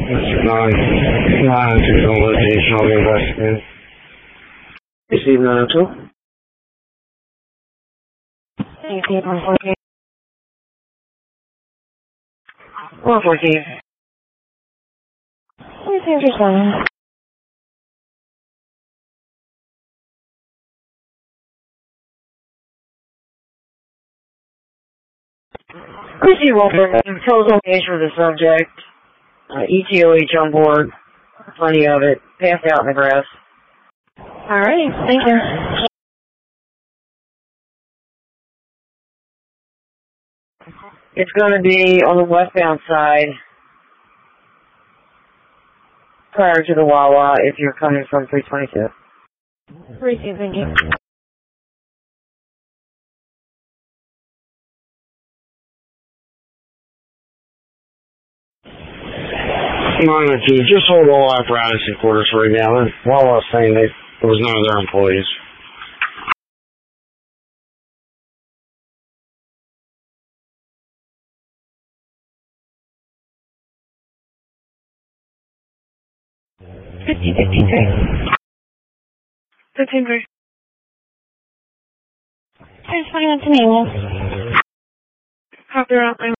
Non-institutional litigation will be investigated. Receive 902. Thank you, 114. 114. Receive your son. Receive 114. Tell us location for the subject. ETOH on board. Plenty of it. Passed out in the grass. Alrighty, thank you. It's going to be on the westbound side prior to the Wawa if you're coming from 322. Receive, thank you. Just hold all apparatus in quarters right now. Wawa's saying there was none of their employees. $50.53. 15-3. Transferring on to Namos. Copy out.